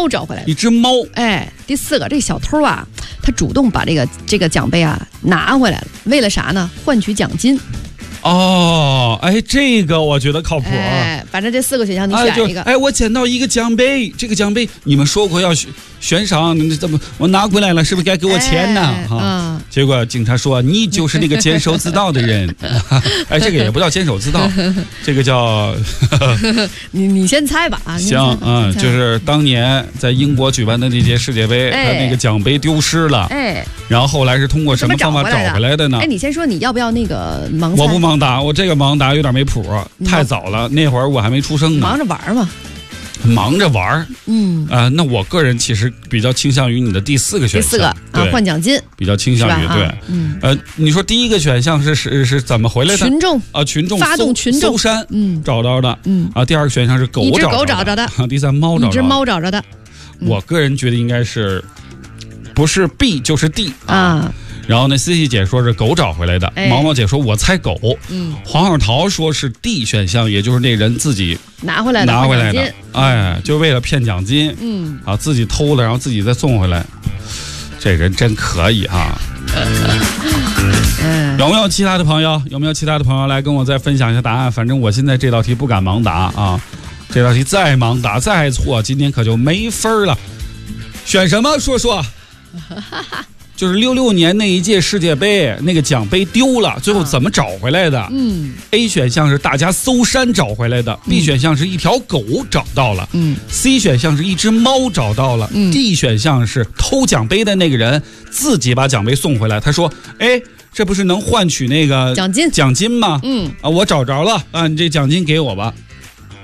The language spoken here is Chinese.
猫找回来的。 一只猫。 哎，第4个，这小偷啊，他主动把这个奖杯啊拿回来了，为了啥呢？换取奖金。 哦，哎，这个我觉得靠谱。 哎，反正这4个选项你选一个。 哎，我捡到一个奖杯，这个奖杯你们说过要悬赏，你怎么我拿回来了？是不是该给我钱呢？哈，结果警察说你就是那个监守自盗的人。哎，这个也不叫监守自盗，这个叫你先猜吧啊。 行啊，就是当年在英国举办的那届世界杯，他那个奖杯丢失了。 哎， 然后后来是通过什么方法找回来的呢？ 哎，你先说你要不要那个盲猜？ 我不盲答，我这个盲答有点没谱，太早了，那会儿我还没出生呢。 忙着玩嘛。 忙着玩，那我个人其实比较倾向于你的第4个选项。 第4个啊，换奖金， 比较倾向于对。你说第1个选项是怎么回来的？群众发动群众搜山，找到的，第2个选项是狗找着的，第3猫找着的， 一只猫找着的。 我个人觉得应该是不是 B 就是 D 啊。然后呢 ，C 姐说是狗找回来的，毛毛姐说我猜狗，黄小桃说是 D 选项，也就是那人自己拿回来的， 哎，就为了骗奖金，自己偷了，然后自己再送回来，这人真可以啊！有没有其他的朋友来跟我再分享一下答案？反正我现在这道题不敢盲答啊，这道题再盲答再错，今天可就没分了。选什么？说。就是66年那一届世界杯，那个奖杯丢了，最后怎么找回来的？A 选项是大家搜山找回来的，B 选项是一条狗找到了，C 选项是一只猫找到了，D 选项是偷奖杯的那个人自己把奖杯送回来。他说：“哎，这不是能换取那个奖金吗？我找着了啊，你这奖金给我吧。”